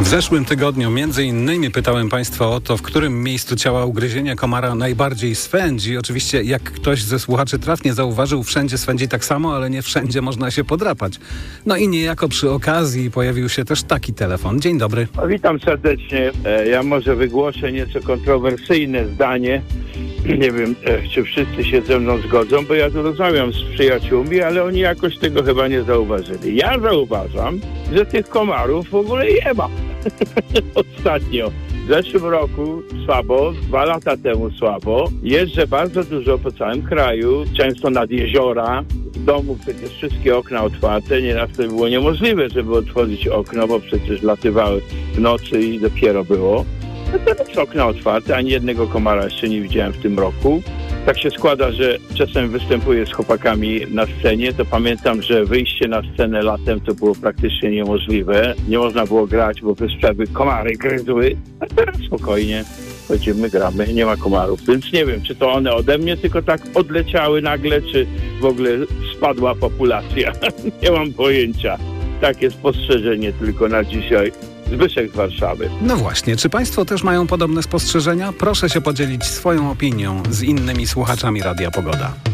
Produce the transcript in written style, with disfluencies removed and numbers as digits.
W zeszłym tygodniu między innymi pytałem Państwa o to, w którym miejscu ciała ugryzienia komara najbardziej swędzi. Oczywiście, jak ktoś ze słuchaczy trafnie zauważył, wszędzie swędzi tak samo, ale nie wszędzie można się podrapać. No i niejako przy okazji pojawił się też taki telefon. Dzień dobry. Witam serdecznie. Ja może wygłoszę nieco kontrowersyjne zdanie. Nie wiem, czy wszyscy się ze mną zgodzą, bo ja tu rozmawiam z przyjaciółmi, ale oni jakoś tego chyba nie zauważyli. Ja zauważam, że tych komarów w ogóle nie ma. Ostatnio. W zeszłym roku słabo, 2 lata temu słabo. Jeżdżę bardzo dużo po całym kraju, często nad jeziora. W domu przecież wszystkie okna otwarte. Nieraz to było niemożliwe, żeby otworzyć okno, bo przecież latywały w nocy i dopiero było. No teraz okna otwarte, ani jednego komara jeszcze nie widziałem w tym roku. Tak się składa, że czasem występuję z chłopakami na scenie, to pamiętam, że wyjście na scenę latem to było praktycznie niemożliwe. Nie można było grać, bo bez przerwy komary gryzły, a teraz spokojnie chodzimy, gramy, nie ma komarów. Więc nie wiem, czy to one ode mnie tylko tak odleciały nagle, czy w ogóle spadła populacja. Nie mam pojęcia. Takie spostrzeżenie tylko na dzisiaj. Zbyszek z Warszawy. No właśnie, czy Państwo też mają podobne spostrzeżenia? Proszę się podzielić swoją opinią z innymi słuchaczami Radia Pogoda.